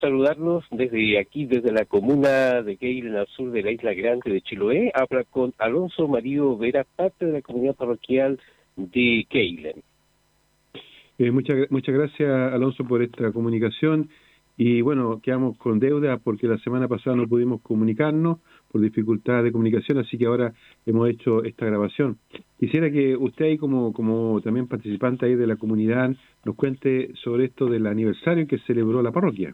saludarlos desde aquí, desde la comuna de Keilen, al sur de la Isla Grande de Chiloé. Habla con Alonso Mario Vera, parte de la comunidad parroquial de Keilen. Muchas gracias, Alonso, por esta comunicación. Y bueno, quedamos con deuda porque la semana pasada no pudimos comunicarnos por dificultad de comunicación, así que ahora hemos hecho esta grabación. Quisiera que usted ahí como también participante ahí de la comunidad nos cuente sobre esto del aniversario que celebró la parroquia.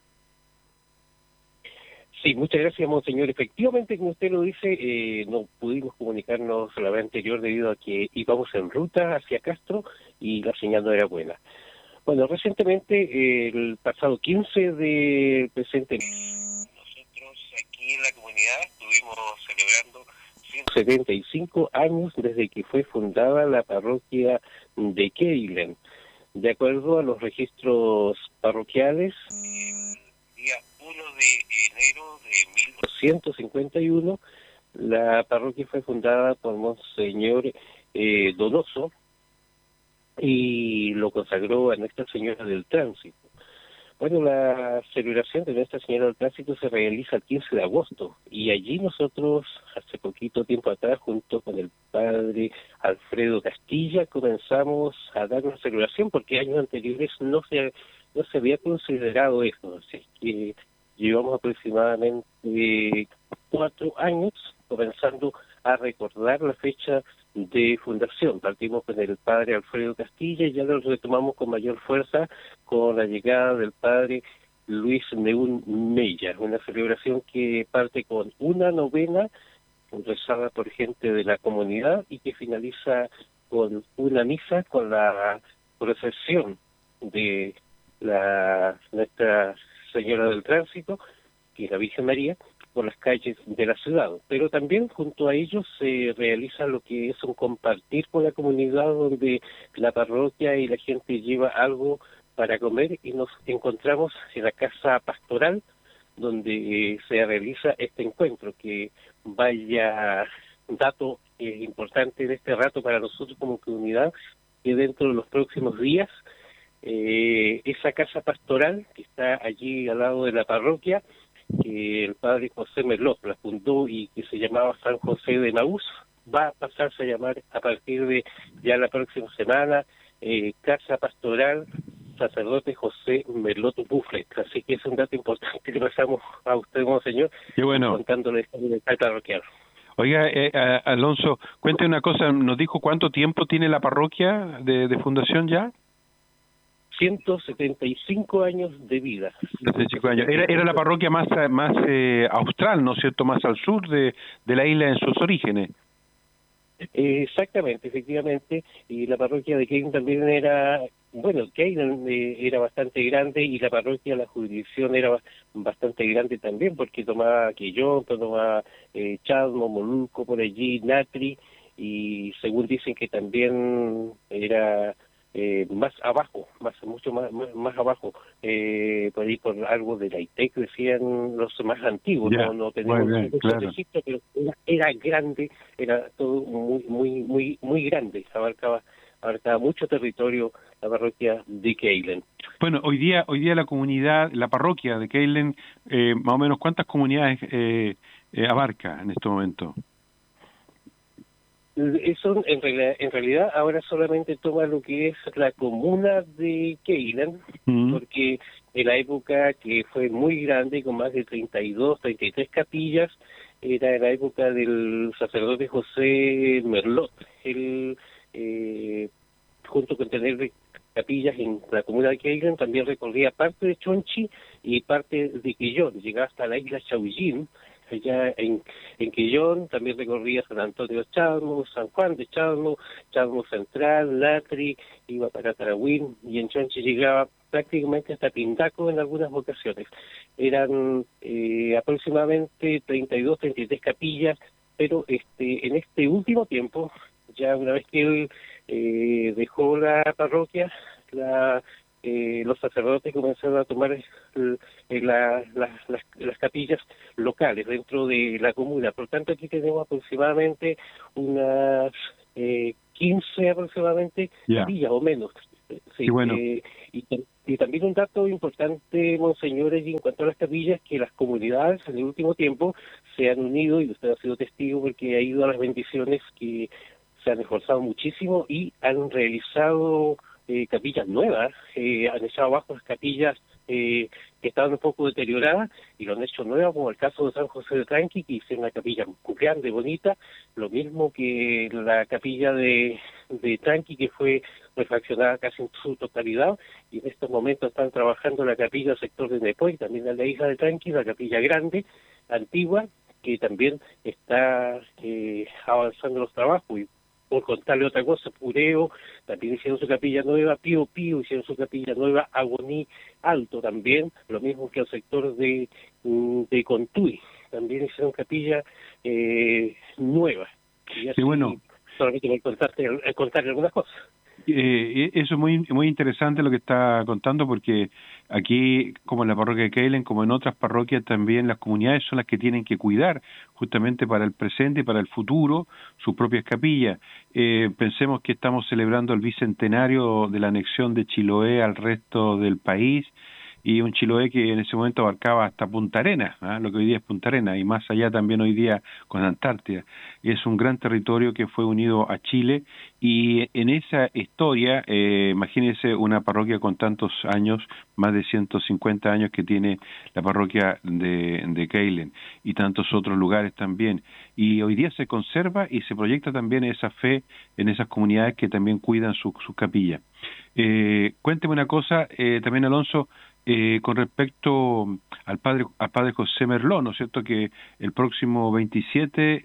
Sí, muchas gracias, monseñor. Efectivamente, como usted lo dice, no pudimos comunicarnos la vez anterior debido a que íbamos en ruta hacia Castro y la señal no era buena. Bueno, recientemente, el pasado 15 de presente mes, nosotros aquí en la comunidad estuvimos celebrando 175 años desde que fue fundada la parroquia de Keilen. De acuerdo a los registros parroquiales, el día 1 de enero de 1251, la parroquia fue fundada por Monseñor Donoso, y lo consagró a Nuestra Señora del Tránsito. Bueno, la celebración de Nuestra Señora del Tránsito se realiza el 15 de agosto, y allí nosotros, hace poquito tiempo atrás, junto con el padre Alfredo Castilla, comenzamos a dar una celebración, porque años anteriores no se había considerado eso, así que llevamos aproximadamente 4 años comenzando a recordar la fecha de fundación. Partimos con el padre Alfredo Castilla y ya lo retomamos con mayor fuerza con la llegada del padre Luis Neún Mella, una celebración que parte con una novena rezada por gente de la comunidad y que finaliza con una misa con la procesión de Nuestra Señora del Tránsito, que es la Virgen María, por las calles de la ciudad. Pero también junto a ellos se realiza lo que es un compartir con la comunidad, donde la parroquia y la gente lleva algo para comer y nos encontramos en la casa pastoral donde se realiza este encuentro, que vaya dato importante de este rato para nosotros como comunidad, que dentro de los próximos días esa casa pastoral que está allí al lado de la parroquia, que el padre José Merlot la fundó y que se llamaba San José de Maús, va a pasarse a llamar a partir de ya la próxima semana Casa Pastoral Sacerdote José Merlot Bufflet. Así que es un dato importante que pasamos a usted, monseñor, Qué bueno. Contándole el parroquial. Oiga, Alonso, cuente una cosa, ¿nos dijo cuánto tiempo tiene la parroquia de fundación ya? 175 años de vida. 175 años. Era la parroquia más austral, ¿no es cierto?, más al sur de la isla en sus orígenes. Exactamente, efectivamente, y la parroquia de Keilen también era, bueno, Keilen era bastante grande y la parroquia, la jurisdicción era bastante grande también, porque tomaba Quillón, tomaba Chadmo, Moluco, por allí, Natri, y según dicen que también era más abajo, mucho más abajo, por ahí por algo de la ITEC, decían los más antiguos, no tenemos mucho registro, pero era grande, era todo muy grande, abarcaba mucho territorio la parroquia de Keilen. Bueno, hoy día la comunidad, la parroquia de Keilen, más o menos, ¿cuántas comunidades abarca en este momento? Eso en realidad ahora solamente toma lo que es la comuna de Keilen, porque en la época que fue muy grande, con más de 32, 33 capillas, era en la época del sacerdote José Merlot. Él, junto con tener capillas en la comuna de Keilen, también recorría parte de Chonchi y parte de Quillón, llegaba hasta la isla Chaullín. Allá en Quillón también recorría San Antonio de Chadmo, San Juan de Chadmo, Chadmo Central, Natri, iba para Tarahuín, y en Chonchi llegaba prácticamente hasta Pindaco en algunas ocasiones. Eran aproximadamente 32, 33 capillas, pero en este último tiempo, ya una vez que él dejó la parroquia, los sacerdotes comenzaron a tomar las capillas locales dentro de la comuna. Por tanto, aquí tenemos aproximadamente unas 15 capillas o menos Sí, Y bueno, y también un dato importante, monseñor, en cuanto a las capillas, que las comunidades en el último tiempo se han unido, y usted ha sido testigo porque ha ido a las bendiciones, que se han esforzado muchísimo y han realizado capillas nuevas, han echado abajo las capillas que estaban un poco deterioradas y lo han hecho nuevas, como el caso de San José de Tranqui, que hicieron una capilla muy grande, bonita, lo mismo que la capilla de Tranqui, que fue refaccionada casi en su totalidad, y en estos momentos están trabajando la capilla del sector de Nepoy, también en la isla de Tranqui, la capilla grande, antigua, que también está avanzando los trabajos. Y por contarle otra cosa, Pureo también hicieron su capilla nueva, Pío Pío hicieron su capilla nueva, Agoní Alto también, lo mismo que el sector de Contuy, también hicieron capilla nueva. Y y así bueno, solamente voy a contarle algunas cosas. eso es muy interesante lo que está contando, porque aquí, como en la parroquia de Keilen, como en otras parroquias también, las comunidades son las que tienen que cuidar justamente para el presente y para el futuro sus propias capillas. Pensemos que estamos celebrando el bicentenario de la anexión de Chiloé al resto del país, y un Chiloé que en ese momento abarcaba hasta Punta Arenas, lo que hoy día es Punta Arenas, y más allá también hoy día con Antártida. Es un gran territorio que fue unido a Chile, y en esa historia, imagínense una parroquia con tantos años, más de 150 años que tiene la parroquia de Keilen, y tantos otros lugares también. Y hoy día se conserva y se proyecta también esa fe en esas comunidades que también cuidan sus capillas. Cuénteme una cosa, también Alonso, con respecto al padre José Merlón, ¿no es cierto?, que el próximo 27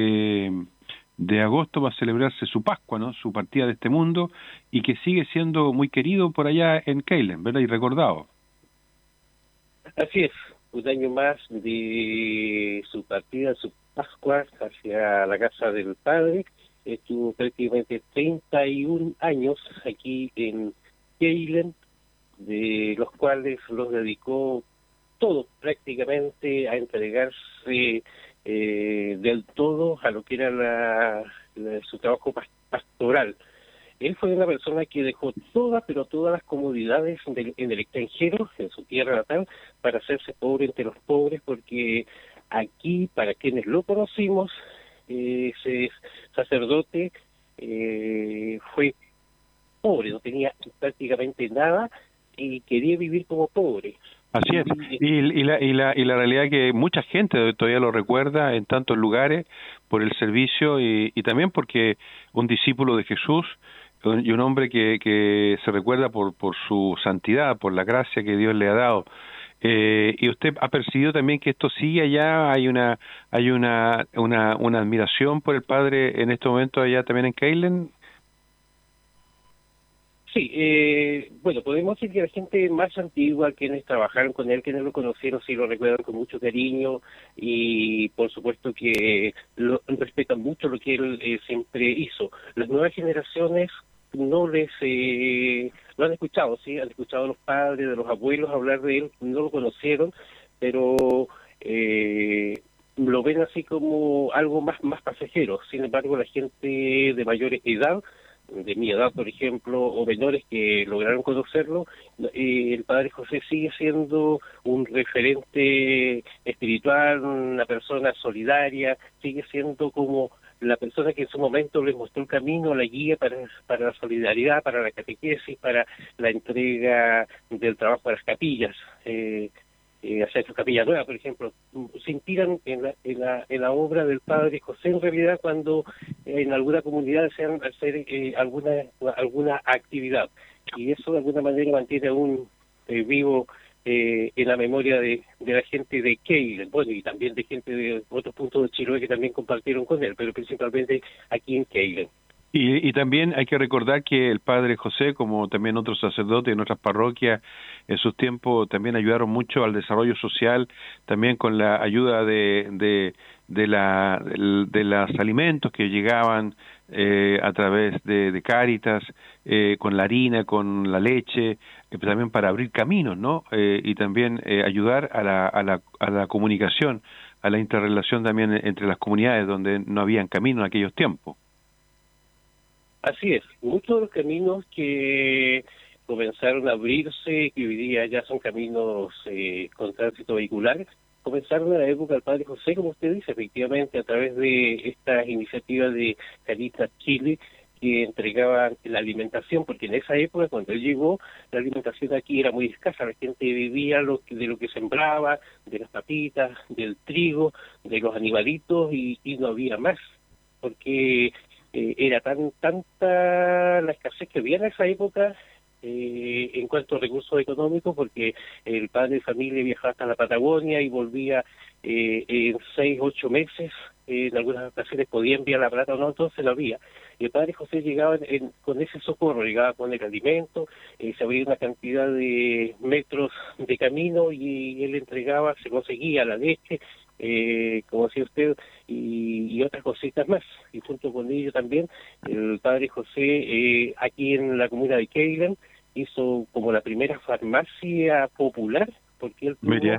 de agosto va a celebrarse su Pascua, ¿no?, su partida de este mundo, y que sigue siendo muy querido por allá en Keilen, ¿verdad?, y recordado. Así es, un año más de su partida, su Pascua hacia la casa del Padre. Estuvo prácticamente 31 años aquí en Keilen, de los cuales los dedicó todo prácticamente a entregarse del todo a lo que era su trabajo pastoral. Él fue una persona que dejó todas, pero todas las comodidades en el extranjero, en su tierra natal, para hacerse pobre entre los pobres, porque aquí, para quienes lo conocimos, ese sacerdote fue pobre, no tenía prácticamente nada y quería vivir como pobre. Así es, y la realidad es que mucha gente todavía lo recuerda en tantos lugares por el servicio, y también porque un discípulo de Jesús, y un hombre que se recuerda por su santidad, por la gracia que Dios le ha dado. Y usted ha percibido también que esto sigue allá, hay una admiración por el Padre en este momento allá también en Keilen. Sí, bueno, podemos decir que la gente más antigua, quienes trabajaron con él, quienes lo conocieron, sí lo recuerdan con mucho cariño, y por supuesto que respetan mucho lo que él siempre hizo. Las nuevas generaciones no lo han escuchado, sí, han escuchado a los padres, de los abuelos hablar de él, no lo conocieron, pero lo ven así como algo más pasajero. Sin embargo, la gente de mayor edad, de mi edad, por ejemplo, o menores que lograron conocerlo, el Padre José sigue siendo un referente espiritual, una persona solidaria, sigue siendo como la persona que en su momento les mostró el camino, la guía para la solidaridad, para la catequesis, para la entrega del trabajo a las capillas. Hacer su capilla nueva, por ejemplo, se inspiran en la obra del Padre José, en realidad, cuando en alguna comunidad desean hacer alguna actividad, y eso de alguna manera mantiene aún vivo en la memoria de la gente de Keilen, bueno, y también de gente de otros puntos de Chiloé que también compartieron con él, pero principalmente aquí en Keilen. Y también hay que recordar que el Padre José, como también otros sacerdotes en otras parroquias, en sus tiempos también ayudaron mucho al desarrollo social, también con la ayuda de los alimentos que llegaban a través de Cáritas, con la harina, con la leche, también para abrir caminos, ¿no? Y también ayudar a la comunicación, a la interrelación también entre las comunidades donde no habían caminos en aquellos tiempos. Así es, muchos de los caminos que comenzaron a abrirse, que hoy día ya son caminos con tránsito vehicular, comenzaron en la época del Padre José, como usted dice, efectivamente, a través de estas iniciativas de Caritas Chile, que entregaban la alimentación, porque en esa época, cuando él llegó, la alimentación aquí era muy escasa, la gente vivía de lo que sembraba, de las papitas, del trigo, de los animalitos, y no había más, porque era tanta la escasez que había en esa época en cuanto a recursos económicos, porque el padre de familia viajaba hasta la Patagonia y volvía en 6, 8 meses, en algunas ocasiones podía enviar la plata o no, entonces no había. Y el padre José llegaba con ese socorro, llegaba con el alimento, se abría una cantidad de metros de camino y él entregaba, se conseguía la leche, como decía usted, y otras cositas más. Y junto con ello también, el padre José, aquí en la comuna de Keilen, hizo como la primera farmacia popular, porque él tuvo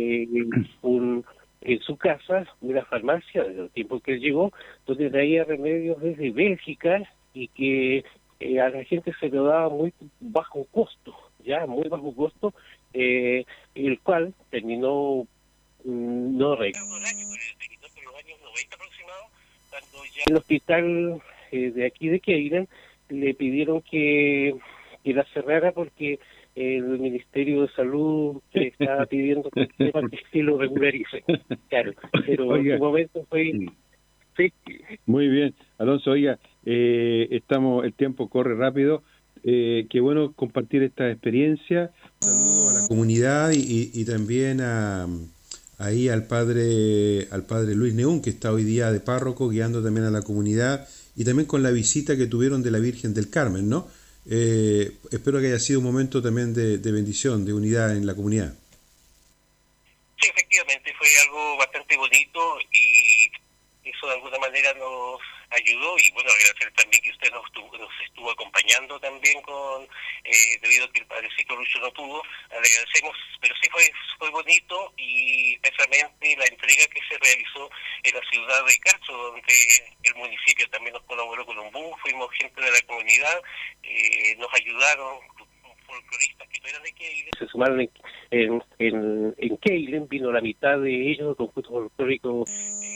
en su casa una farmacia, desde el tiempo que él llegó, donde traía remedios desde Bélgica y que a la gente se lo daba muy bajo costo, muy bajo costo, el cual terminó, no recuerdo el año, pero terminó por los años 90 aproximados, cuando ya el hospital de aquí de Keilen le pidieron que la cerrara porque el Ministerio de Salud estaba pidiendo que lo regularicen. Claro, pero Oiga, en su momento fue... Sí. Muy bien, Alonso, oiga, el tiempo corre rápido. Qué bueno compartir esta experiencia. Un saludo a la comunidad y también ahí al padre Luis Neún, que está hoy día de párroco, guiando también a la comunidad, y también con la visita que tuvieron de la Virgen del Carmen, ¿no? Espero que haya sido un momento también de bendición, de unidad en la comunidad. Sí, efectivamente, fue algo bastante bonito y eso de alguna manera nos ayudó, y bueno, agradecer también que usted nos estuvo acompañando también debido a que el padrecito Lucho no pudo, le agradecemos, pero sí fue bonito, y precisamente la entrega que se realizó en la ciudad de Castro, donde el municipio también nos colaboró con un bus, fuimos gente de la comunidad, nos ayudaron folcloristas que no eran de Keilen, se sumaron en Keilen, vino la mitad de ellos, el conjunto folclórico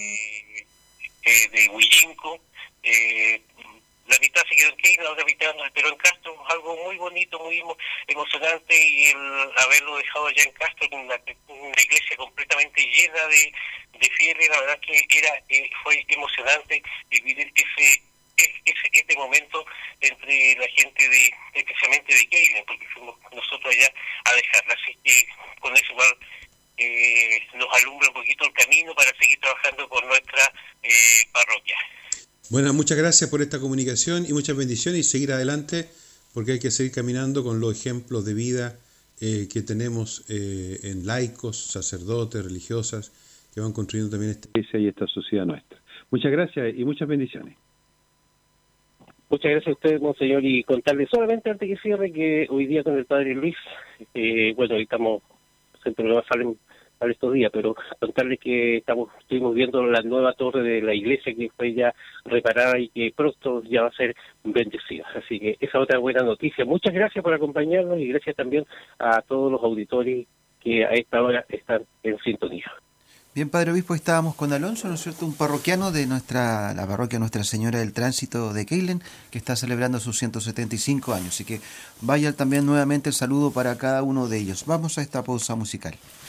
de Huillinco, la mitad se quedó en Keilen, la otra mitad nos esperó en Castro, algo muy bonito, muy emocionante, y el haberlo dejado allá en Castro con una iglesia completamente llena de fieles, la verdad que fue emocionante vivir este momento entre la gente especialmente de Keilen, porque fuimos nosotros allá a dejarla, así que con eso igual nos alumbra un poquito el camino para seguir trabajando por nuestra parroquia. Bueno, muchas gracias por esta comunicación y muchas bendiciones, y seguir adelante, porque hay que seguir caminando con los ejemplos de vida que tenemos en laicos, sacerdotes, religiosas, que van construyendo también esta iglesia y esta sociedad nuestra. Muchas gracias y muchas bendiciones. Muchas gracias a usted, monseñor, y contarle solamente antes que cierre que hoy día con el padre Luis, bueno, hoy estamos, siempre no salen para estos días, pero contarle que estuvimos viendo la nueva torre de la iglesia que fue ya reparada y que pronto ya va a ser bendecida. Así que esa otra buena noticia. Muchas gracias por acompañarnos y gracias también a todos los auditores que a esta hora están en sintonía. Bien, Padre Obispo, estábamos con Alonso, ¿no es cierto?, un parroquiano de la parroquia Nuestra Señora del Tránsito de Keilen, que está celebrando sus 175 años. Así que vaya también nuevamente el saludo para cada uno de ellos. Vamos a esta pausa musical.